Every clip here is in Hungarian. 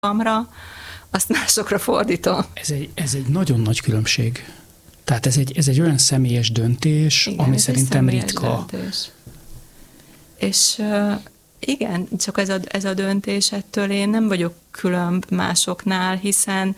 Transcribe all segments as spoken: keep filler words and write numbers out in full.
magamra, azt másokra fordítom. Ez egy, ez egy nagyon nagy különbség. Tehát ez egy, ez egy olyan személyes döntés, igen, ami szerintem ritka. Döntés. És uh, igen, csak ez a, ez a döntés, ettől én nem vagyok különb másoknál, hiszen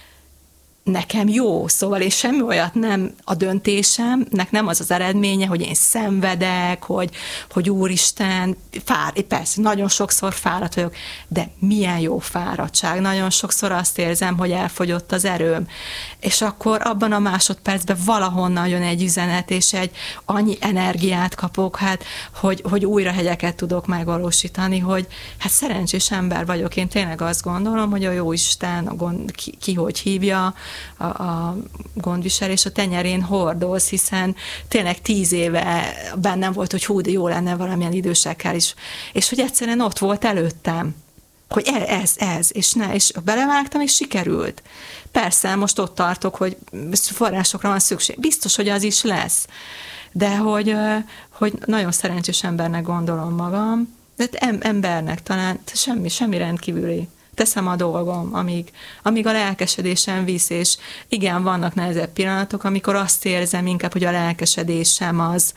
nekem jó, szóval és semmi olyat nem a döntésemnek nem az az eredménye, hogy én szenvedek, hogy, hogy úristen, fár, persze, nagyon sokszor fáradt vagyok, de milyen jó fáradtság. Nagyon sokszor azt érzem, hogy elfogyott az erőm. És akkor abban a másodpercben valahonnan jön egy üzenet, és egy annyi energiát kapok, hát, hogy, hogy újra hegyeket tudok megvalósítani, hogy hát szerencsés ember vagyok. Én tényleg azt gondolom, hogy a Jóisten, a gond, ki, ki hogy hívja, A, a gondviselés a tenyerén hordoz, hiszen tényleg tíz éve bennem volt, hogy hú, de jó lenne valamilyen idősekkel is. És hogy egyszerűen ott volt előttem, hogy ez, ez, és ne, és belevágtam, és sikerült. Persze, most ott tartok, hogy forrásokra van szükség. Biztos, hogy az is lesz. De hogy, hogy nagyon szerencsés embernek gondolom magam, de embernek talán semmi, semmi rendkívüli. Teszem a dolgom, amíg, amíg a lelkesedésem visz, és igen, vannak nehezebb pillanatok, amikor azt érzem inkább, hogy a lelkesedésem az,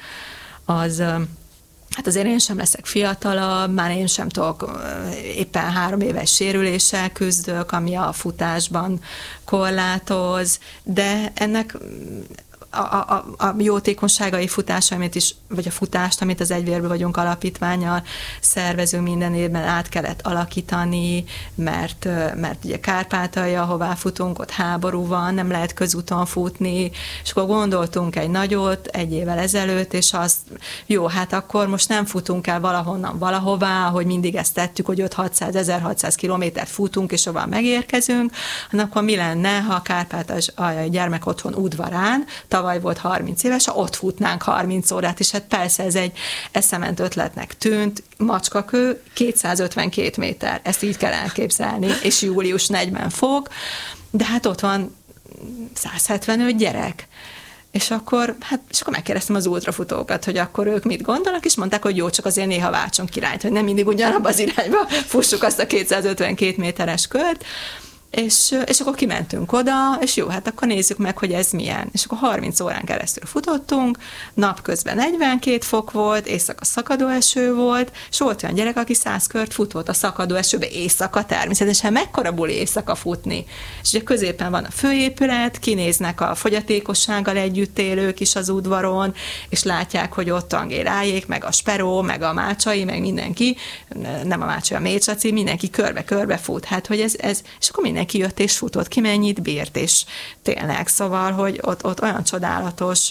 az hát azért én sem leszek fiatalabb, már én sem tudok, éppen három éves sérüléssel küzdök, ami a futásban korlátoz, de ennek A, a, a jótékonyságai futás, amit is, vagy a futást, amit az Egyvérből vagyunk alapítvánnyal szervezünk minden évben, át kellett alakítani, mert, mert ugye Kárpátalja, ahová futunk, ott háború van, nem lehet közúton futni, és akkor gondoltunk egy nagyot egy évvel ezelőtt, és azt, jó, hát akkor most nem futunk el valahonnan valahová, hogy mindig ezt tettük, hogy öt-hatszáz, ezerhatszáz kilométert futunk, és ahol megérkezünk, hanem akkor mi lenne, ha a Kárpátalja gyermekotthon udvarán, tavaly volt harminc éves, ha ott futnánk harminc órát, és hát persze ez egy eszement ötletnek tűnt, Macskakő kétszázötvenkét méter, ezt így kell elképzelni, és július negyven fok, de hát ott van száz hetvenöt gyerek. És akkor, hát, és akkor megkérdeztem az ultrafutókat, hogy akkor ők mit gondolnak, és mondták, hogy jó, csak azért néha váltson királyt, hogy nem mindig ugyanabba az irányba fussuk azt a kétszázötvenkét méteres kört. És, és akkor kimentünk oda, és jó, hát akkor nézzük meg, hogy ez milyen. És akkor harminc órán keresztül futottunk, napközben negyvenkét fok volt, éjszaka szakadó eső volt, és volt olyan gyerek, aki száz kört futott a szakadó esőbe éjszaka, természetesen mekkora buli éjszaka futni. És ugye középen van a főépület, kinéznek a fogyatékossággal együtt élők is az udvaron, és látják, hogy ott Angélájék, meg a Speró, meg a Mácsai, meg mindenki, nem a Mácsai, a Mécsaci, mindenki körbe-körbe fut. Hát, hogy ez, ez és akkor mindenki jött és futott, ki mennyit bírt, és tényleg, szóval, hogy ott, ott olyan csodálatos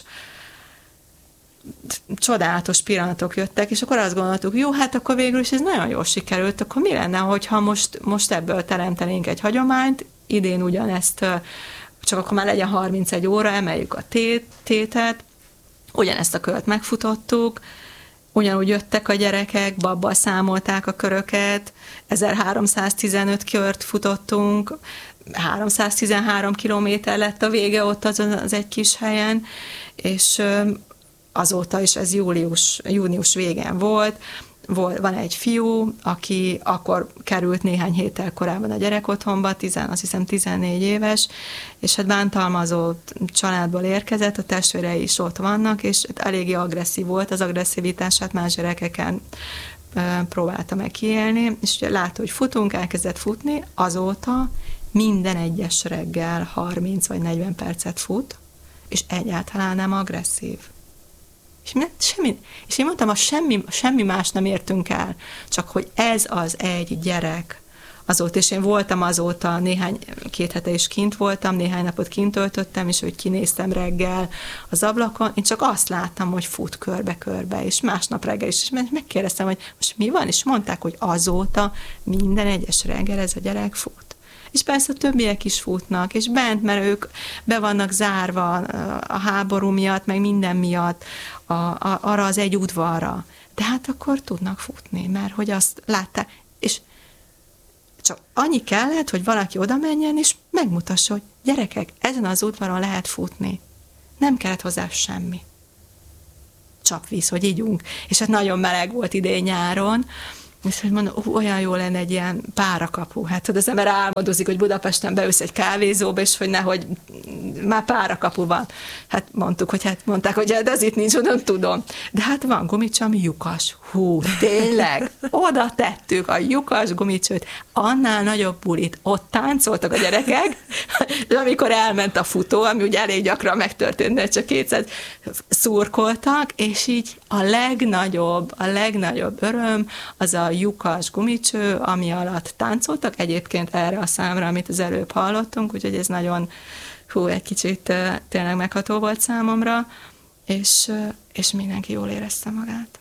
csodálatos pillanatok jöttek, és akkor azt gondoltuk, jó, hát akkor végül is ez nagyon jól sikerült, akkor mi lenne, hogyha most, most ebből teremtenénk egy hagyományt, idén ugyanezt, csak akkor már legyen harmincegy óra, emeljük a tét, tétet, ugyanezt a kört megfutottuk, ugyanúgy jöttek a gyerekek, babbal számolták a köröket, ezerháromszáztizenöt kört futottunk, háromszáztizenhárom kilométer lett a vége ott az, az egy kis helyen, és azóta is ez július, június végén volt. Volt, van egy fiú, aki akkor került néhány héttel korábban a gyerekotthonba, tizen, azt hiszem tizennégy éves, és hát bántalmazott családból érkezett, a testvérei is ott vannak, és eléggé agresszív volt, az agresszivitását más gyerekeken próbálta meg kiélni, és ugye látta, hogy futunk, elkezdett futni, azóta minden egyes reggel harminc vagy negyven percet fut, és egyáltalán nem agresszív. És, semmi, és én mondtam, hogy semmi, semmi más nem értünk el, csak hogy ez az egy gyerek azóta, és én voltam azóta, néhány, két hete is kint voltam, néhány napot kint töltöttem, és hogy kinéztem reggel az ablakon, én csak azt láttam, hogy fut körbe-körbe, és másnap reggel is, és megkérdeztem, hogy most mi van, és mondták, hogy azóta minden egyes reggel ez a gyerek fut. És persze a többiek is futnak, és bent, mert ők be vannak zárva a háború miatt, meg minden miatt a, a, arra az egy udvarra. De hát akkor tudnak futni, mert hogy azt látták, és csak annyi kellett, hogy valaki oda menjen, és megmutassa, hogy gyerekek, ezen az udvaron lehet futni. Nem kellett hozzá semmi. Csapvíz, hogy ígyunk. És hát nagyon meleg volt idén nyáron, És hogy mondom, olyan jó lenne egy ilyen párakapu. Hát tudod, az ember álmodozik, hogy Budapesten beülsz egy kávézóba, és hogy nehogy már párakapu van. Hát mondtuk, hogy hát mondták, hogy de az itt nincs, nem tudom. De hát van gumicső, ami lyukas. Hú, tényleg, oda tettük a lyukas gumicsőt, annál nagyobb bulit. Ott táncoltak a gyerekek, és amikor elment a futó, ami ugye elég gyakran megtörtént, mert csak kétszáz szurkoltak, és így a legnagyobb, a legnagyobb öröm az a lyukas gumicső, ami alatt táncoltak, egyébként erre a számra, amit az előbb hallottunk, úgyhogy ez nagyon, hú, egy kicsit tényleg megható volt számomra, és, és mindenki jól érezte magát.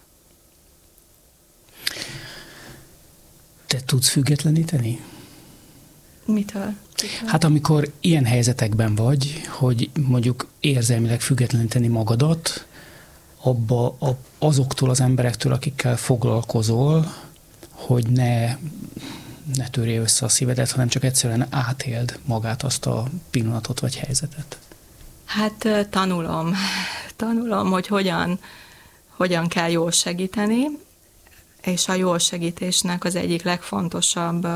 Te tudsz függetleníteni? Mitől? Hát amikor ilyen helyzetekben vagy, hogy mondjuk érzelmileg függetleníteni magadat, abba, a, azoktól az emberektől, akikkel foglalkozol, hogy ne, ne törje össze a szívedet, hanem csak egyszerűen átéld magát azt a pillanatot vagy helyzetet. Hát tanulom. Tanulom, hogy hogyan, hogyan kell jól segíteni, és a jól segítésnek az egyik legfontosabb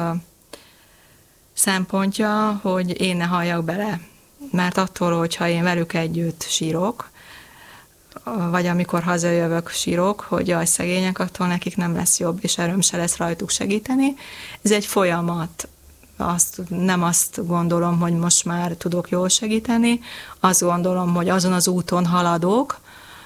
szempontja, hogy én ne halljak bele. Mert attól, hogyha én velük együtt sírok, vagy amikor hazajövök, sírok, hogy jaj, szegények, attól nekik nem lesz jobb, és erőm se lesz rajtuk segíteni. Ez egy folyamat. Azt, nem azt gondolom, hogy most már tudok jól segíteni, azt gondolom, hogy azon az úton haladok,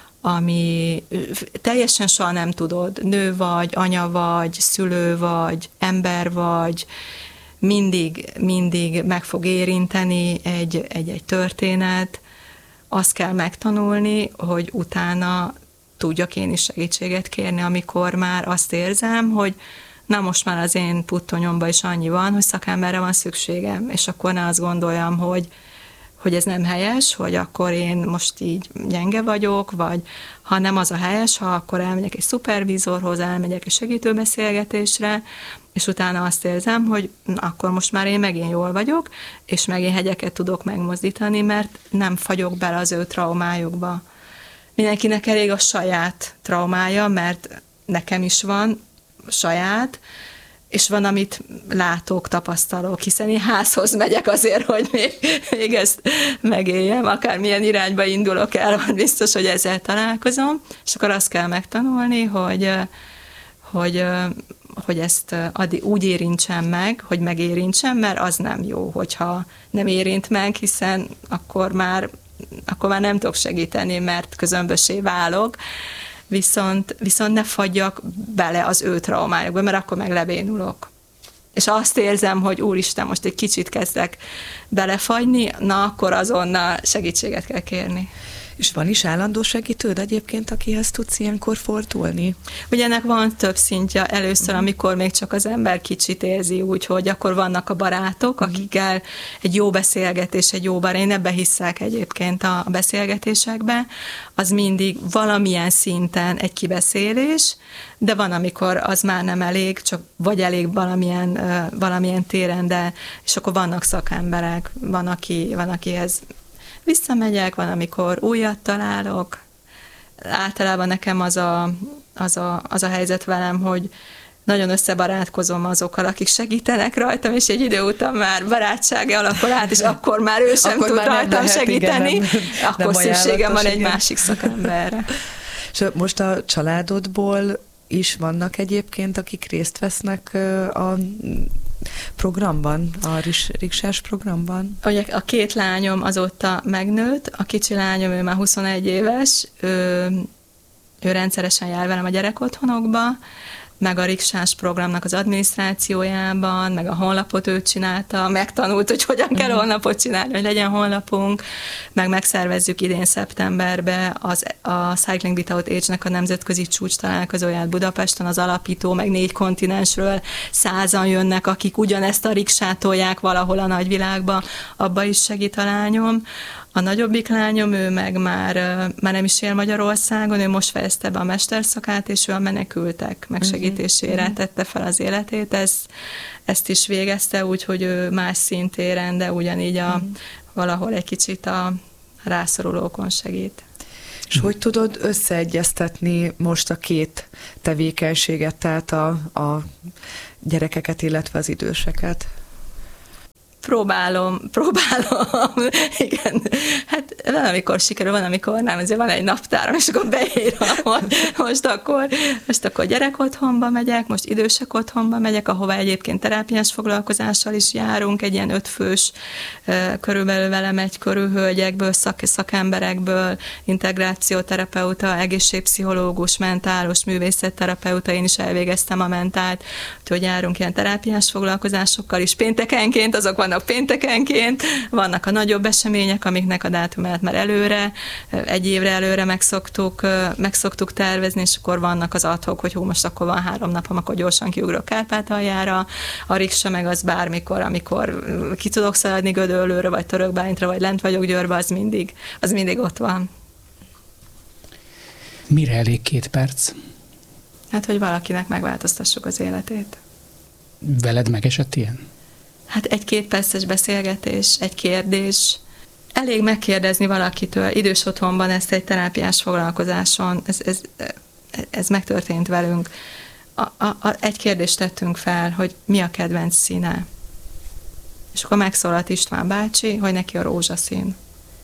ami teljesen soha nem tudod. Nő vagy, anya vagy, szülő vagy, ember vagy, mindig, mindig meg fog érinteni egy, egy, egy történet. Azt kell megtanulni, hogy utána tudjak én is segítséget kérni, amikor már azt érzem, hogy na most már az én puttonyomban is annyi van, hogy szakemberre van szükségem, és akkor ne azt gondoljam, hogy, hogy ez nem helyes, hogy akkor én most így gyenge vagyok, vagy ha nem az a helyes, ha akkor elmegyek egy szupervízorhoz, elmegyek egy segítőbeszélgetésre, és utána azt érzem, hogy na, akkor most már én megint jól vagyok, és megint hegyeket tudok megmozdítani, mert nem fagyok bele az ő traumájukba. Mindenkinek elég a saját traumája, mert nekem is van saját, és van, amit látok, tapasztalok, hiszen én házhoz megyek azért, hogy még, még ezt megéljem, akármilyen irányba indulok el, van biztos, hogy ezzel találkozom, és akkor azt kell megtanulni, hogy, hogy, hogy ezt úgy érintsem meg, hogy megérintsem, mert az nem jó, hogyha nem érint meg, hiszen akkor már, akkor már nem tudok segíteni, mert közömbössé válok, Viszont, viszont ne fagyjak bele az ő traumájukba, mert akkor meg lebénulok. És azt érzem, hogy úristen, most egy kicsit kezdek belefagyni, na akkor azonnal segítséget kell kérni. És van is állandó segítőd egyébként, akihez tudsz ilyenkor fordulni? Ugye ennek van több szintje. Először, amikor még csak az ember kicsit érzi úgy, hogy akkor vannak a barátok, akikkel egy jó beszélgetés, egy jó barát, én ebbe hiszek egyébként a beszélgetésekbe, az mindig valamilyen szinten egy kibeszélés, de van, amikor az már nem elég, csak vagy elég valamilyen, valamilyen téren, de és akkor vannak szakemberek, van, aki, van akihez visszamegyek, van, amikor újat találok. Általában nekem az a, az a, az a helyzet velem, hogy nagyon összebarátkozom azokkal, akik segítenek rajtam, és egy idő után már barátsága alakul át, és akkor már ő sem akkor tud rajtam lehet, segíteni, igen, nem, akkor nem szükségem van egy igen. másik szakemberre. És most a családodból is vannak egyébként, akik részt vesznek a programban, a riksás programban? Ugye a két lányom azóta megnőtt, a kicsi lányom, ő már huszonegy éves, ő, ő rendszeresen jár velem a gyerekotthonokba, meg a riksás programnak az adminisztrációjában, meg a honlapot ő csinálta, megtanult, hogy hogyan kell mm. honlapot csinálni, hogy legyen honlapunk, meg megszervezzük idén szeptemberbe az, a Cycling Without Age-nek a nemzetközi csúcs találkozóját Budapesten, az alapító, meg négy kontinensről százan jönnek, akik ugyanezt a riksát tolják valahol a nagyvilágba, abba is segít a lányom. A nagyobbik lányom, ő meg már, már nem is él Magyarországon, ő most fejezte be a mesterszakát, és ő a menekültek megsegítésére uh-huh. tette fel az életét. Ez, ezt is végezte, úgyhogy ő más szintéren, de ugyanígy a, uh-huh. valahol egy kicsit a rászorulókon segít. És hogy tudod összeegyeztetni most a két tevékenységet, tehát a, a gyerekeket, illetve az időseket? Próbálom, próbálom, igen. Hát van, amikor sikerül, van, amikor nem, azért van egy naptáram, és akkor beírom, most akkor, most akkor gyerek otthonba megyek, most idősek otthonba megyek, ahova egyébként terápiás foglalkozással is járunk, egy ilyen ötfős, körülbelül velem egy körül hölgyekből, szak, szakemberekből, integrációterapeuta, egészségpszichológus, mentálos, művészetterapeuta, én is elvégeztem a mentált, úgyhogy járunk ilyen terápiás foglalkozásokkal is péntekenként, azok van péntekenként, vannak a nagyobb események, amiknek a dátumát már előre, egy évre előre megszoktuk, megszoktuk tervezni, és akkor vannak az adhok, hogy hú, most akkor van három napom, akkor gyorsan kiugrok Kárpátaljára, a riksa meg az bármikor, amikor ki tudok szaladni Gödöllőre, vagy Törökbálintra, vagy lent vagyok Győrbe, az mindig, az mindig ott van. Mire elég két perc? Hát, hogy valakinek megváltoztassuk az életét. Veled megesett ilyen? Hát egy két perces beszélgetés, egy kérdés. Elég megkérdezni valakitől. Idős otthonban ezt egy terápiás foglalkozáson, ez, ez, ez megtörtént velünk. A, a, a, egy kérdést tettünk fel, hogy mi a kedvenc színe. És akkor megszólalt István bácsi, hogy neki a rózsaszín.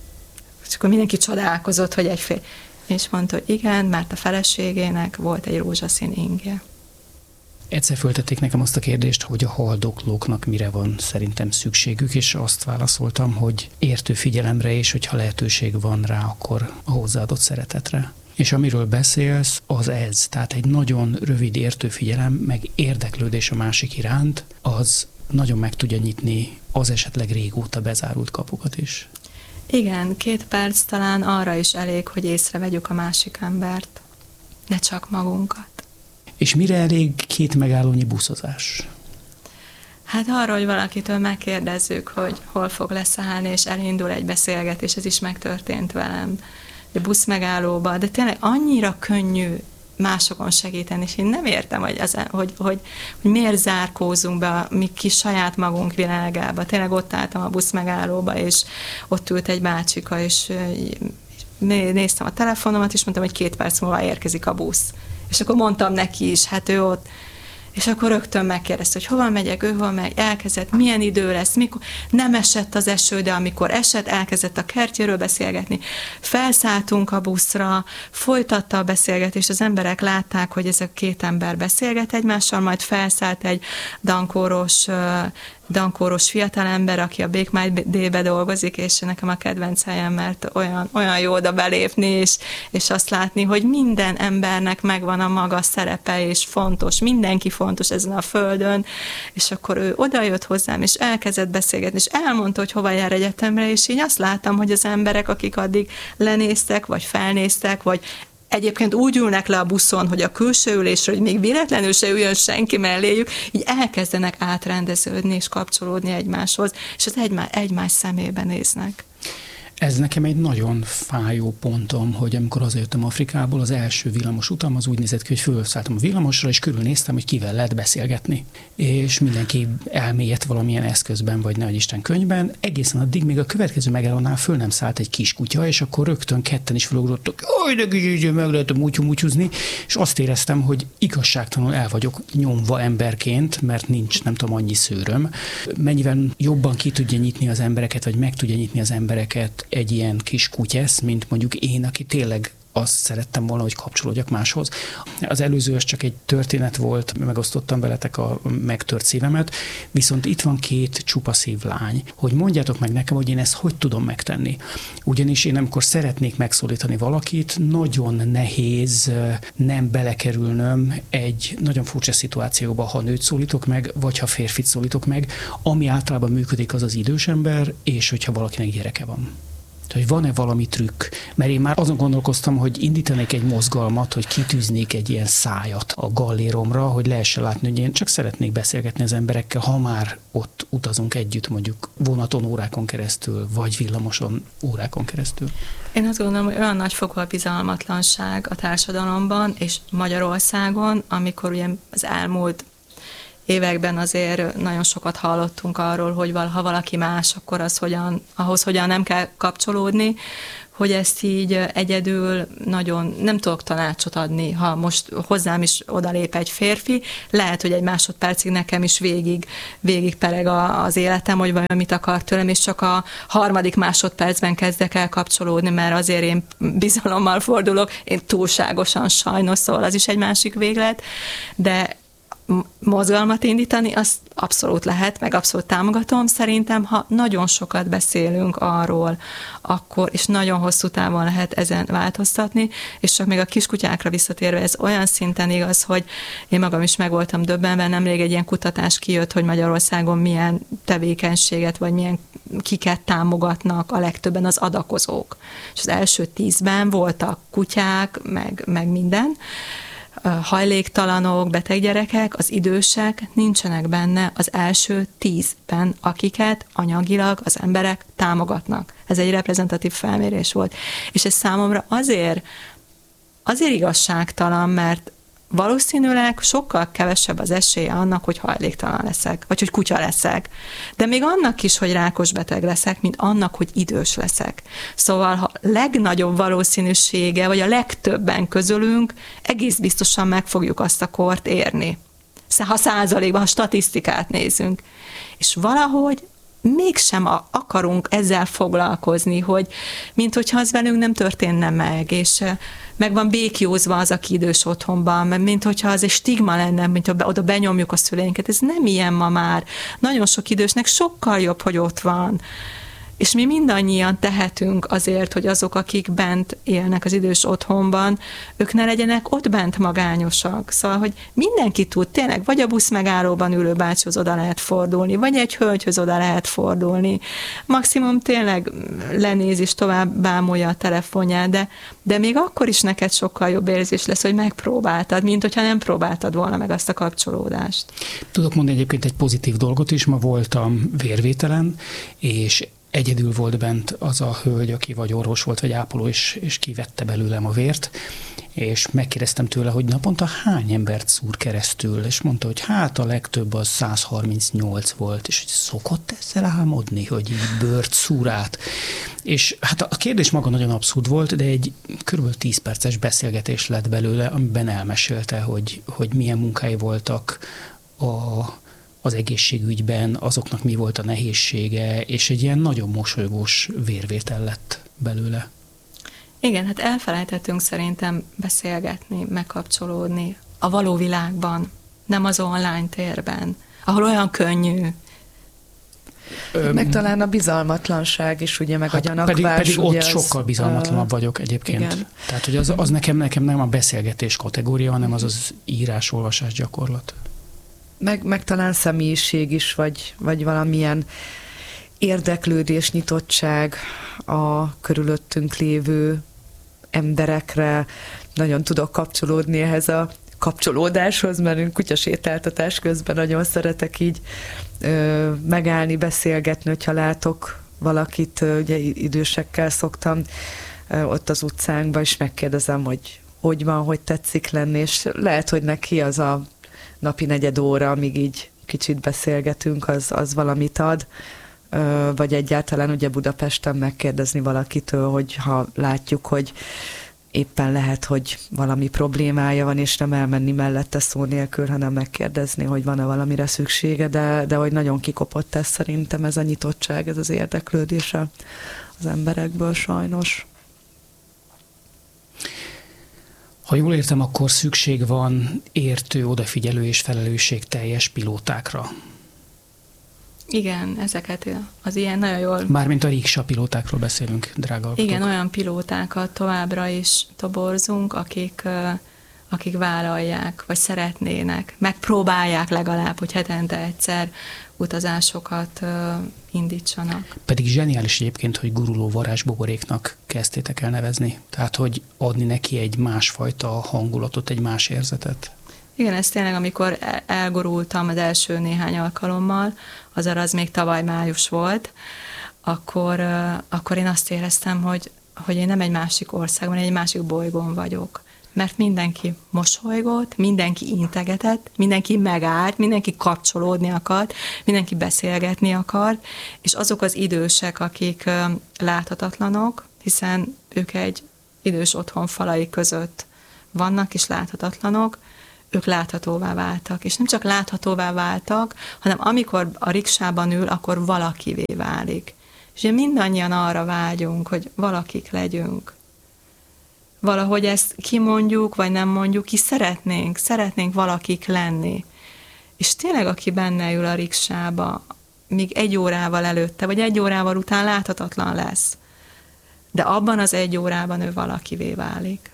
És akkor mindenki csodálkozott, hogy egyfél. És mondta, hogy igen, mert a feleségének volt egy rózsaszín ingje. Egyszer föltették nekem azt a kérdést, hogy a haldoklóknak mire van szerintem szükségük, és azt válaszoltam, hogy értő figyelemre, és hogyha lehetőség van rá, akkor a hozzáadott szeretetre. És amiről beszélsz, az ez. Tehát egy nagyon rövid értő figyelem, meg érdeklődés a másik iránt, az nagyon meg tudja nyitni az esetleg régóta bezárult kapukat is. Igen, két perc talán arra is elég, hogy észrevegyük a másik embert, ne csak magunkat. És mire elég két megállónyi buszozás? Hát arra, hogy valakitől megkérdezzük, hogy hol fog leszállni, és elindul egy beszélgetés, ez is megtörtént velem. A busz megállóba, de tényleg annyira könnyű másokon segíteni, és én nem értem, hogy, az, hogy, hogy, hogy miért zárkózunk be a mi kis saját magunk világába. Tényleg ott álltam a busz megállóba, és ott ült egy bácsika, és néztem a telefonomat, és mondtam, hogy két perc múlva érkezik a busz. És akkor mondtam neki is, hát ő ott, és akkor rögtön megkérdezte, hogy hova megyek, ő hova megy, elkezdett, milyen idő lesz, mikor, nem esett az eső, de amikor esett, elkezdett a kertjéről beszélgetni. Felszálltunk a buszra, folytatta a beszélgetést, az emberek látták, hogy ez a két ember beszélget egymással, majd felszállt egy dankóros, dankóros fiatalember, aki a Bake My Day-be dolgozik, és nekem a kedvenc helyem, mert olyan, olyan jó oda belépni, és, és azt látni, hogy minden embernek megvan a maga szerepe, és fontos, mindenki fontos ezen a földön, és akkor ő odajött hozzám, és elkezdett beszélgetni, és elmondta, hogy hova jár egyetemre, és én azt láttam, hogy az emberek, akik addig lenéztek, vagy felnéztek, vagy egyébként úgy ülnek le a buszon, hogy a külső ülésről, hogy még véletlenül se üljön senki melléjük, így elkezdenek átrendeződni és kapcsolódni egymáshoz, és az egymás, egymás szemébe néznek. Ez nekem egy nagyon fájó pontom, hogy amikor hazajöttem Afrikából, az első villamos utam az úgy nézett ki, hogy fölszálltam a villamosra, és körülnéztem, hogy kivel lehet beszélgetni. És mindenki elmélyedt valamilyen eszközben, vagy nehogy Isten könyvben. Egészen addig még a következő megállónál föl nem szállt egy kis kutya, és akkor rögtön ketten is felugrottak, hogy de kicsit meg lehet mutyú-mutyuzni, és azt éreztem, hogy igazságtalanul el vagyok nyomva emberként, mert nincs, nem tudom, annyi szőröm. Mennyivel jobban ki tudja nyitni az embereket, vagy meg tudja nyitni az embereket egy ilyen kis kutyesz, mint mondjuk én, aki tényleg azt szerettem volna, hogy kapcsolódjak máshoz. Az előző az csak egy történet volt, megosztottam veletek a megtört szívemet, viszont itt van két csupaszív lány, hogy mondjátok meg nekem, hogy én ezt hogy tudom megtenni. Ugyanis én amikor szeretnék megszólítani valakit, nagyon nehéz nem belekerülnöm egy nagyon furcsa szituációba, ha nőt szólítok meg, vagy ha férfit szólítok meg, ami általában működik, az az idős ember, és hogyha valakinek gyereke van. hogy van-e valami trükk, mert én már azon gondolkoztam, hogy indítanék egy mozgalmat, hogy kitűznék egy ilyen szájat a galléromra, hogy lehessen látni, hogy én csak szeretnék beszélgetni az emberekkel, ha már ott utazunk együtt, mondjuk vonaton órákon keresztül, vagy villamoson órákon keresztül. Én azt gondolom, hogy olyan nagyfokú a bizalmatlanság a társadalomban és Magyarországon, amikor ugye az elmúlt években azért nagyon sokat hallottunk arról, hogy ha valaki más, akkor az hogyan, ahhoz hogyan nem kell kapcsolódni, hogy ezt így egyedül nagyon nem tudok tanácsot adni, ha most hozzám is odalép egy férfi, lehet, hogy egy másodpercig nekem is végig, végig pereg a, az életem, hogy vajon mit akar tőlem, és csak a harmadik másodpercben kezdek el kapcsolódni, mert azért én bizalommal fordulok, én túlságosan sajnos, szóval az is egy másik véglet, de mozgalmat indítani, azt abszolút lehet, meg abszolút támogatom. Szerintem, ha nagyon sokat beszélünk arról, akkor, és nagyon hosszú távon lehet ezen változtatni, és csak még a kiskutyákra visszatérve, ez olyan szinten igaz, hogy én magam is meg voltam döbbenve, nemrég egy ilyen kutatás kijött, hogy Magyarországon milyen tevékenységet, vagy milyen kiket támogatnak a legtöbben az adakozók. És az első tízben voltak kutyák, meg, meg minden, hajléktalanok, beteg gyerekek, az idősek nincsenek benne az első tízben, akiket anyagilag az emberek támogatnak. Ez egy reprezentatív felmérés volt. És ez számomra azért, azért igazságtalan, mert valószínűleg sokkal kevesebb az esélye annak, hogy hajléktalan leszek, vagy hogy kutya leszek. De még annak is, hogy rákos beteg leszek, mint annak, hogy idős leszek. Szóval ha legnagyobb valószínűsége, vagy a legtöbben közülünk egész biztosan meg fogjuk azt a kort érni. Ha százalékban, ha statisztikát nézünk. És valahogy mégsem akarunk ezzel foglalkozni, hogy mint hogyha az velünk nem történne meg, és meg van békjózva az, aki idős otthonban, mint hogyha az egy stigma lenne, mint hogy oda benyomjuk a szüleinket. Ez nem ilyen ma már. Nagyon sok idősnek sokkal jobb, hogy ott van. És mi mindannyian tehetünk azért, hogy azok, akik bent élnek az idős otthonban, ők ne legyenek ott bent magányosak. Szóval, hogy mindenki tud, tényleg, vagy a busz megállóban ülő bácsihoz oda lehet fordulni, vagy egy hölgyhöz oda lehet fordulni. Maximum tényleg lenéz és tovább bámulja a telefonját, de, de még akkor is neked sokkal jobb érzés lesz, hogy megpróbáltad, mint hogyha nem próbáltad volna meg azt a kapcsolódást. Tudok mondani egyébként egy pozitív dolgot is. Ma voltam vérvételen, és egyedül volt bent az a hölgy, aki vagy orvos volt, vagy ápoló, és, és kivette belőlem a vért, és megkérdeztem tőle, hogy naponta hány embert szúr keresztül, és mondta, hogy hát a legtöbb az száz harmincnyolc volt, és hogy szokott ezzel álmodni, hogy így bőrt szúr át. És hát a kérdés maga nagyon abszurd volt, de egy kb. tíz perces beszélgetés lett belőle, amiben elmesélte, hogy, hogy milyen munkái voltak a az egészségügyben, azoknak mi volt a nehézsége, és egy ilyen nagyon mosolygós vérvétel lett belőle. Igen, hát elfelejtettünk szerintem beszélgetni, megkapcsolódni a való világban, nem az online térben, ahol olyan könnyű. Meg talán a bizalmatlanság is, ugye, meg hát a gyanakvás. Pedig, pedig ott az, sokkal bizalmatlanabb vagyok egyébként. Igen. Tehát, hogy az, az nekem, nekem nem a beszélgetés kategória, hanem az az írás-olvasás gyakorlat. Meg, meg talán személyiség is, vagy, vagy valamilyen érdeklődés, nyitottság a körülöttünk lévő emberekre. Nagyon tudok kapcsolódni ehhez a kapcsolódáshoz, mert én kutyasétáltatás közben nagyon szeretek így ö, megállni, beszélgetni, hogyha látok valakit, ugye idősekkel szoktam ö, ott az utcánkban, és megkérdezem, hogy hogy van, hogy tetszik lenni, és lehet, hogy neki az a napi negyed óra, amíg így kicsit beszélgetünk, az, az valamit ad, vagy egyáltalán ugye Budapesten megkérdezni valakitől, hogy ha látjuk, hogy éppen lehet, hogy valami problémája van, és nem elmenni mellette szó nélkül, hanem megkérdezni, hogy van-e valamire szüksége, de, de hogy nagyon kikopott ez szerintem, ez a nyitottság, ez az érdeklődés az emberekből sajnos. Ha jól értem, akkor szükség van értő, odafigyelő és felelősségteljes pilótákra. Igen, ezeket az ilyen nagyon jól... Mármint a riksa pilótákról beszélünk, drága alkotók. Igen, olyan pilótákat továbbra is toborzunk, akik, akik vállalják, vagy szeretnének, megpróbálják legalább, hogy hetente egyszer utazásokat indítsanak. Pedig zseniális egyébként, hogy guruló varázsboboréknak kezdtétek el nevezni. Tehát, hogy adni neki egy másfajta hangulatot, egy más érzetet. Igen, ez tényleg, amikor elgurultam az első néhány alkalommal, az az még tavaly május volt, akkor, akkor én azt éreztem, hogy, hogy én nem egy másik országban, egy másik bolygón vagyok. Mert mindenki mosolygott, mindenki integetett, mindenki megállt, mindenki kapcsolódni akart, mindenki beszélgetni akart, és azok az idősek, akik láthatatlanok, hiszen ők egy idős otthon falai között vannak és láthatatlanok, ők láthatóvá váltak. És nem csak láthatóvá váltak, hanem amikor a riksában ül, akkor valakivé válik. És ugye mindannyian arra vágyunk, hogy valakik legyünk. Valahogy ezt kimondjuk, vagy nem mondjuk, ki szeretnénk, szeretnénk valakik lenni. És tényleg, aki benne ül a riksába, még egy órával előtte, vagy egy órával után láthatatlan lesz. De abban az egy órában ő valakivé válik.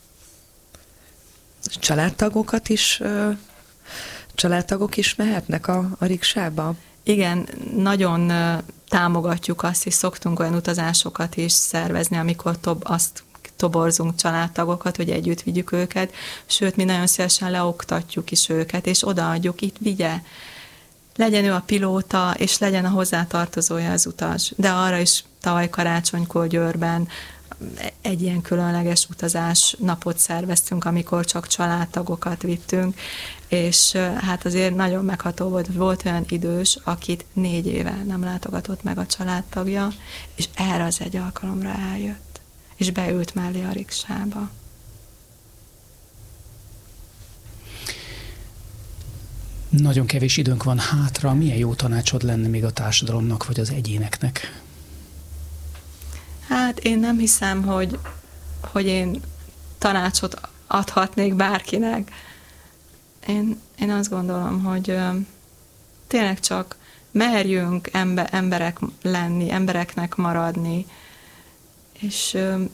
Családtagokat is, családtagok is mehetnek a, a riksába? Igen, nagyon támogatjuk azt, és szoktunk olyan utazásokat is szervezni, amikor tob, azt toborzunk családtagokat, hogy együtt vigyük őket, sőt, mi nagyon szívesen leoktatjuk is őket, és odaadjuk, itt vigye. Legyen ő a pilóta, és legyen a hozzátartozója az utas. De arra is tavaly karácsonykor Győrben egy ilyen különleges utazás napot szerveztünk, amikor csak családtagokat vittünk, és hát azért nagyon megható volt, volt olyan idős, akit négy éve nem látogatott meg a családtagja, és erre az egy alkalomra eljött, és beült mellé a riksába. Nagyon kevés időnk van hátra. Milyen jó tanácsod lenne még a társadalomnak, vagy az egyéneknek? Hát én nem hiszem, hogy, hogy én tanácsot adhatnék bárkinek. Én, én azt gondolom, hogy ö, tényleg csak merjünk ember, emberek lenni, embereknek maradni, és, ö,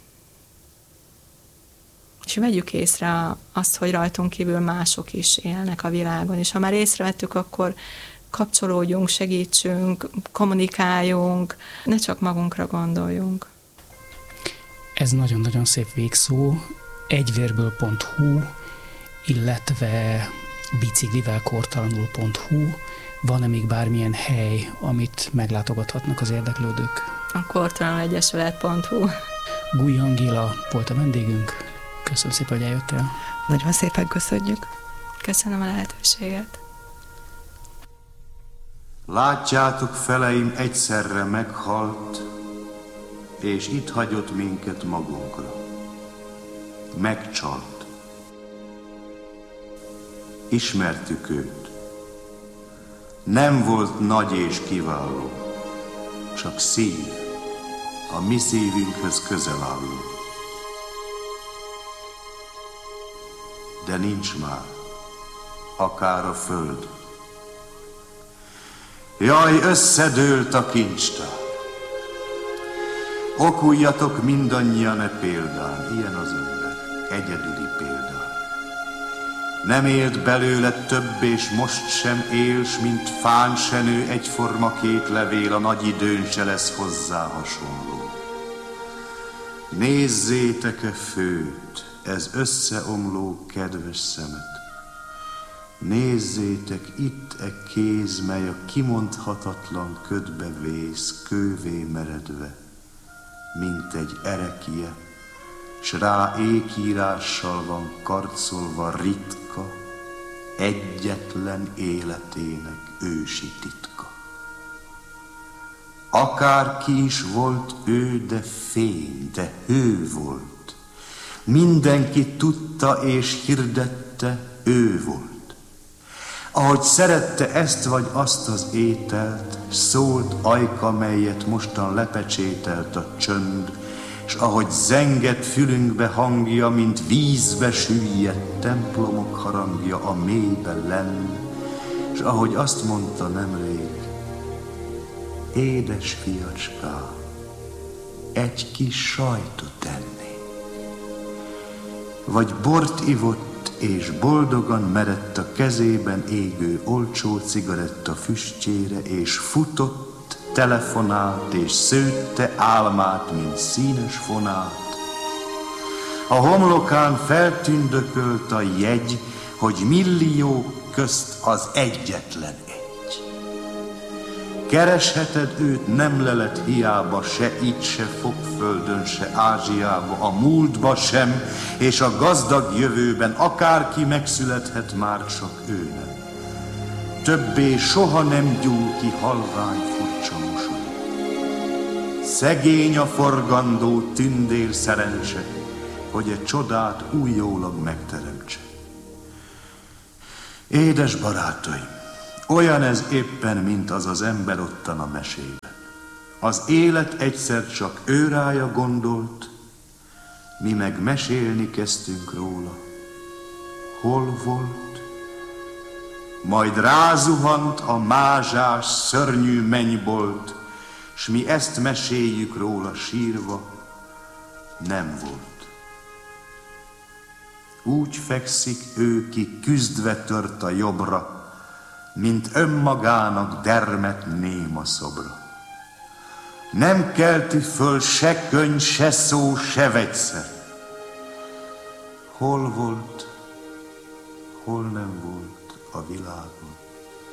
és vegyük észre azt, hogy rajtunk kívül mások is élnek a világon, és ha már észrevettük, akkor kapcsolódjunk, segítsünk, kommunikáljunk, ne csak magunkra gondoljunk. Ez nagyon-nagyon szép végszó. egyvérből pont hu, illetve biciklivel kortalanul pont hu. Van-e még bármilyen hely, amit meglátogathatnak az érdeklődők? A kortalanul egyesület pont hu. Guy Angéla volt a vendégünk. Köszönöm szépen, hogy eljöttél. Nagyon szépen köszönjük. Köszönöm a lehetőséget. Látjátok, feleim egyszerre meghalt, és itt hagyott minket magunkra. Megcsalt. Ismertük őt. Nem volt nagy és kiváló, csak szív, a mi szívünkhöz közel álló. De nincs már, akár a föld. Jaj, összedőlt a kincstár. Okuljatok mindannyian e példán, ilyen az ember, egyedüli példán. Nem élt belőle több, és most sem él, s mint fán se nő egyforma két levél, a nagy időn se lesz hozzá hasonló. Nézzétek-e főt, ez összeomló kedves szemet. Nézzétek itt e kéz, mely a kimondhatatlan ködbe vész, kővé meredve, mint egy erekje, s rá ékírással van karcolva ritka, egyetlen életének ősi titka. Akárki is volt ő, de fény, de hő volt. Mindenki tudta és hirdette, ő volt. Ahogy szerette ezt vagy azt az ételt, szólt ajka, melyet mostan lepecsételt a csönd, s ahogy zengett fülünkbe hangja, mint vízbe süllyedt templomok harangja a mélybe lenn, s ahogy azt mondta nemrég, édes fiacskám, egy kis sajtot enni. Vagy bort ivott, és boldogan merett a kezében égő olcsó cigaretta füstjére, és futott, telefonált, és szőtte álmát, mint színes fonát. A homlokán feltündökölt a jegy, hogy milliók közt az egyetlen egy. Keresheted őt, nem lelet hiába, se itt, se Fokföldön, se Ázsiába, a múltba sem, és a gazdag jövőben akárki megszülethet, már csak ő nem. Többé soha nem gyúl ki halvány furcsa mosoly. szegény a forgandó tündér szerencse, hogy egy csodát újólag megteremtse. Édes barátaim, olyan ez éppen, mint az az ember ottan a mesében. Az élet egyszer csak ő rája gondolt, mi meg mesélni kezdtünk róla. Hol volt? Majd rázuhant a mázsás, szörnyű mennybolt, s mi ezt meséljük róla sírva, nem volt. Úgy fekszik ő, ki küzdve tört a jobbra, mint önmagának dermet néma szobra. Nem kelti föl se könyv, se szó, se vegyszer. Hol volt, hol nem volt a világon.